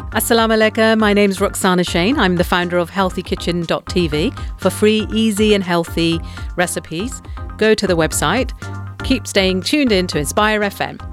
Assalamu alaikum. My name's Roxana Shane. I'm the founder of healthykitchen.tv. For free, easy and healthy recipes, go to the website. Keep staying tuned in to Inspire FM.